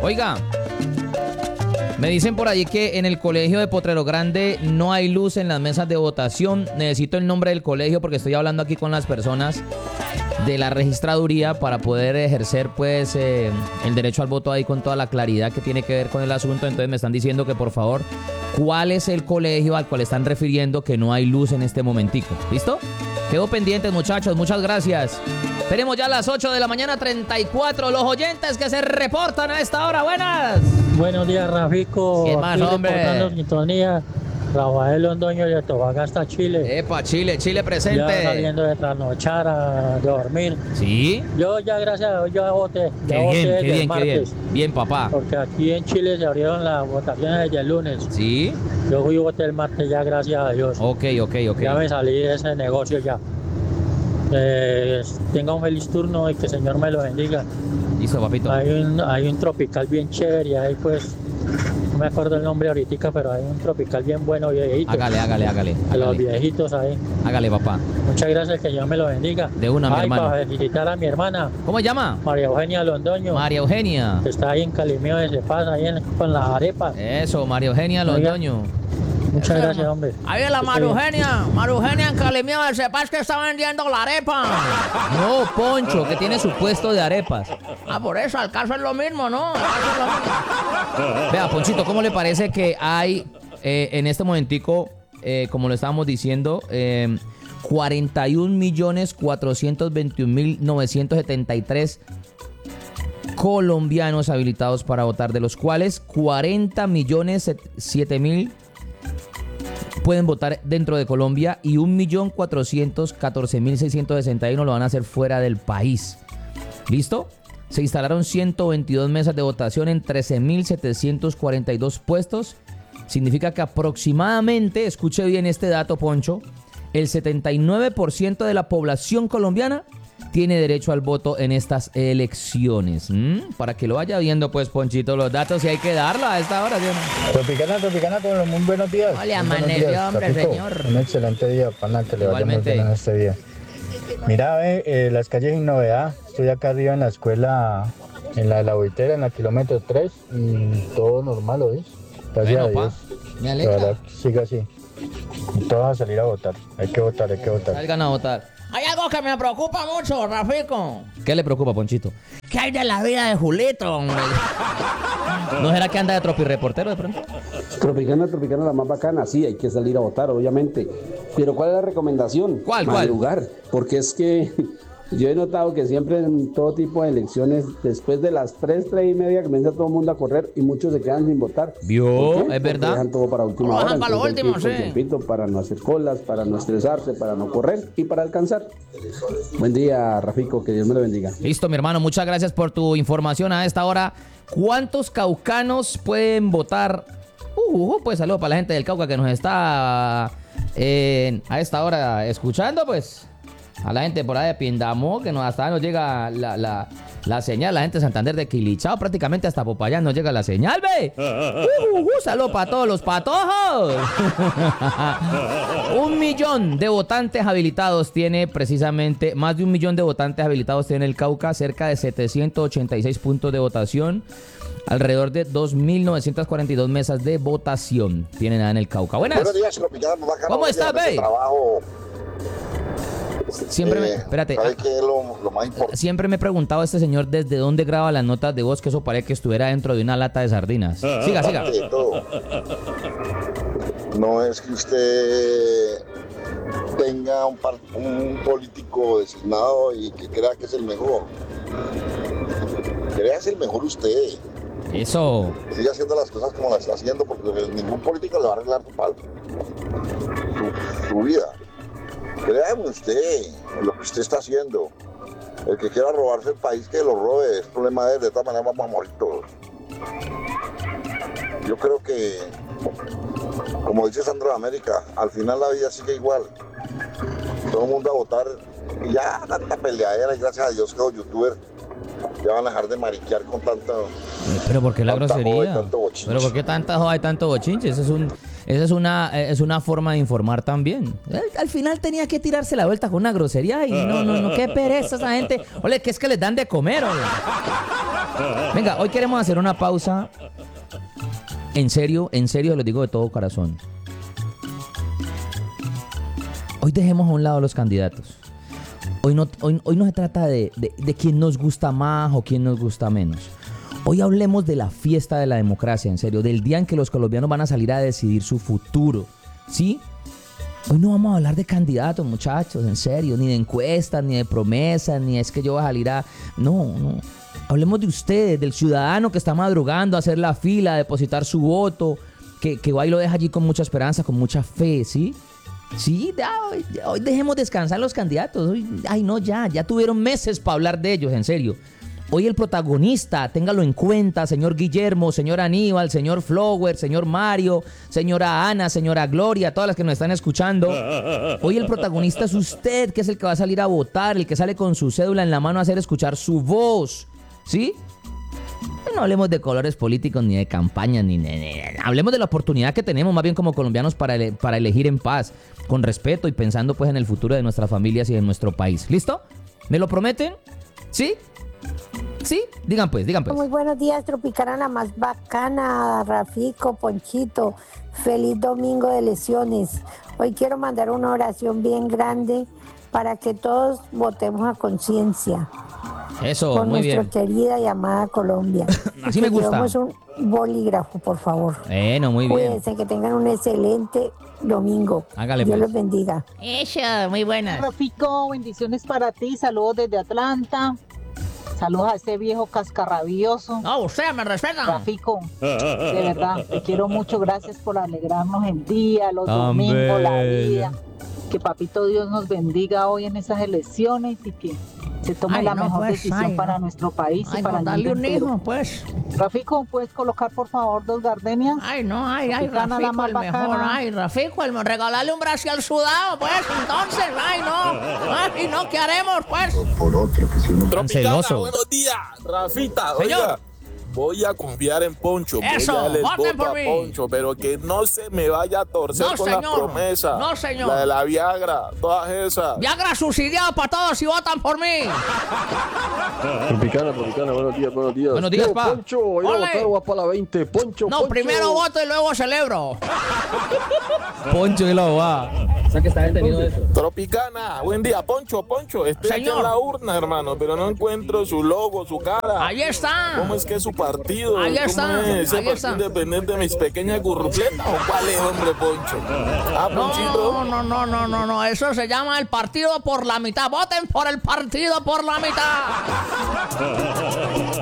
Oiga, me dicen por allí que en el colegio de Potrero Grande no hay luz en las mesas de votación. Necesito el nombre del colegio porque estoy hablando aquí con las personas de la registraduría para poder ejercer pues el derecho al voto ahí con toda la claridad que tiene que ver con el asunto. Entonces me están diciendo que por favor, ¿cuál es el colegio al cual están refiriendo que no hay luz en este momentico? ¿Listo? Quedo pendientes, muchachos, muchas gracias. Tenemos ya las 8 de la mañana, 34, los oyentes que se reportan a esta hora. Buenas. Buenos días, Rafico. ¿Qué más, hombre? Reportando sintonía. Rafael Londoño de Tobagasta, Chile. Epa, Chile presente. Ya saliendo de trasnochar a dormir. ¿Sí? Yo ya, gracias a Dios, ya voté. Qué bien. Bien, papá. Porque aquí en Chile se abrieron las votaciones desde el lunes. ¿Sí? Yo fui y voté el martes ya, gracias a Dios. Ok. Ya me salí de ese negocio ya. Tenga un feliz turno y que el Señor me lo bendiga. Listo, papito. Hay un tropical bien chévere y ahí pues, no me acuerdo el nombre ahorita, pero hay un tropical bien bueno, viejito. Hágale. De los viejitos ahí. Hágale, papá. Muchas gracias, que Dios me lo bendiga. De una, mi hermano. Para felicitar a mi hermana. ¿Cómo se llama? María Eugenia Londoño. María Eugenia. Que está ahí en Calimío de Cepaz, ahí con las arepas. Eso, María Eugenia Londoño. Muchas gracias, hombre. Ahí es la María Eugenia en Calimío de Cepaz que está vendiendo la arepa. No, Poncho, que tiene su puesto de arepas. Por eso, al caso es lo mismo, ¿no? Vea, Ponchito, ¿cómo le parece que hay en este momentico, como lo estábamos diciendo, 41.421.973 colombianos habilitados para votar, de los cuales 40.007.000 pueden votar dentro de Colombia y 1.414.661 lo van a hacer fuera del país? ¿Listo? Se instalaron 122 mesas de votación en 13.742 puestos. Significa que aproximadamente, escuche bien este dato, Poncho, el 79% de la población colombiana tiene derecho al voto en estas elecciones. Para que lo vaya viendo, pues, Ponchito, los datos, y hay que darlo a esta hora, ¿sí? Tropicana, con los muy buenos días. Hola, amaneció, hombre, Rafico, señor. Un excelente día, pana, que le vaya muy bien en este día. Mira, las calles sin novedad. Estoy acá arriba en la escuela, en la de la Boitera, en la kilómetro 3, y todo normal, ¿oís? Gracias a Dios. Me alegra. La verdad, siga así. Y todos a salir a votar. Hay que votar. Salgan a votar. Hay algo que me preocupa mucho, Rafico. ¿Qué le preocupa, Ponchito? ¿Qué hay de la vida de Julito, hombre? ¿No será que anda de tropireportero de pronto? Tropicana, la más bacana. Sí, hay que salir a votar, obviamente. Pero ¿cuál es la recomendación? ¿Cuál? Madrugar. Porque es que yo he notado que siempre en todo tipo de elecciones, después de las 3:30 comienza todo el mundo a correr y muchos se quedan sin votar. ¿Vio? Es verdad. Dejan todo para última hora. Para lo último, sí. Para no hacer colas, para no estresarse, para no correr y para alcanzar. Buen día, Rafico, que Dios me lo bendiga. Listo, mi hermano, muchas gracias por tu información a esta hora. ¿Cuántos caucanos pueden votar? Pues saludo para la gente del Cauca que nos está a esta hora escuchando, pues. A la gente por ahí de Pindamó, que hasta nos llega la señal. La gente de Santander, de Quilichao, prácticamente hasta Popayán nos llega la señal, ve. Saludos para todos los patojos. 1 millón de votantes habilitados tiene precisamente, más de 1 millón de votantes habilitados tiene el Cauca, cerca de 786 puntos de votación, alrededor de 2.942 mesas de votación tienen en el Cauca. Buenas. Buenos días, ¿Cómo estás, ve? Siempre espérate. ¿Sabe qué es lo más importante? Siempre me he preguntado a este señor desde dónde graba las notas de voz, que eso parece que estuviera dentro de una lata de sardinas. Siga. No es que usted tenga un político designado y que crea que es el mejor. Crea es el mejor usted. Eso. Sigue haciendo las cosas como las está haciendo, porque ningún político le va a arreglar su vida. Créame usted en lo que usted está haciendo. El que quiera robarse el país, que lo robe, es problema de él. De todas maneras vamos a morir todos. Yo creo que, como dice Sandro de América, al final la vida sigue igual. Todo el mundo a votar y ya tanta peleadera, y gracias a Dios que los youtubers ya van a dejar de mariquear con tanto. Pero ¿por qué la grosería? Pero ¿por qué tanta joda y tanto bochinche? Esa es una forma de informar también. Al final tenía que tirarse la vuelta con una grosería y no, qué pereza esa gente. Ole, que es que les dan de comer, ole. Venga, hoy queremos hacer una pausa. En serio, lo digo de todo corazón. Hoy dejemos a un lado los candidatos. Hoy no se trata de quién nos gusta más o quién nos gusta menos. Hoy hablemos de la fiesta de la democracia, en serio, del día en que los colombianos van a salir a decidir su futuro, ¿sí? Hoy no vamos a hablar de candidatos, muchachos, en serio, ni de encuestas, ni de promesas, ni es que yo voy a salir a... No. Hablemos de ustedes, del ciudadano que está madrugando a hacer la fila, a depositar su voto, que va y lo deja allí con mucha esperanza, con mucha fe, ¿sí? Sí, hoy dejemos descansar los candidatos. Ya tuvieron meses para hablar de ellos, en serio. Hoy el protagonista, téngalo en cuenta, señor Guillermo, señor Aníbal, señor Flower, señor Mario, señora Ana, señora Gloria, todas las que nos están escuchando. Hoy el protagonista es usted, que es el que va a salir a votar, el que sale con su cédula en la mano a hacer escuchar su voz, ¿sí? No hablemos de colores políticos ni de campaña, hablemos de la oportunidad que tenemos más bien como colombianos para elegir en paz, con respeto y pensando pues en el futuro de nuestras familias y de nuestro país. ¿Listo? ¿Me lo prometen? ¿Sí? ¿Sí? Digan pues. Muy buenos días, Tropicana, la más bacana, Rafico, Ponchito. Feliz domingo de elecciones. Hoy quiero mandar una oración bien grande para que todos votemos a conciencia. Eso, por muy bien. nuestra querida y amada Colombia. Así me gusta. Llevamos un bolígrafo, por favor. Muy bien. Cuídense, que tengan un excelente domingo. Hágale, Dios pues. los bendiga. Eso, muy buenas. Rafico, bendiciones para ti, saludos desde Atlanta. Saludos a ese viejo cascarrabioso. No, usted me respeta. Rafico, de verdad, te quiero mucho. Gracias por alegrarnos el día, los domingos, la vida. Que Papito Dios nos bendiga hoy en esas elecciones y que se tome la mejor decisión para nuestro país y para el mundo un entero. hijo, pues. Rafico, ¿puedes colocar por favor 2 gardenias? Rafico la más el mejor. bacana. Rafico, regalarle un bracial sudado, pues, entonces, no, ¿qué haremos, pues? Por otro, que si uno... Tropicana, buenos días, Rafita. Señor. Oiga, voy a confiar en Poncho. Eso, voy a darle el voten voto por a mí. Poncho, pero que no se me vaya a torcer No, con señor. las promesas. No, señor. La de la Viagra, todas esas. Viagra subsidiado para todos si votan por mí. Tropicana, buenos días. Buenos días, pa. Poncho, voy a Ole. votar, voy para la 20. Poncho. Primero voto y luego celebro. Poncho y lo va. O sea que está detenido eso. Tropicana, buen día, Poncho. Estoy aquí Señor. en la urna, hermano, pero no encuentro su logo, su cara. Ahí está. ¿Cómo es que es su partido? Ahí ¿Cómo está, es? ¿Ese ahí partido está. independiente de mis pequeñas gurrufletas o cuál es, hombre, Poncho? Ponchito. No, eso se llama el partido por la mitad. Voten por el partido por la mitad.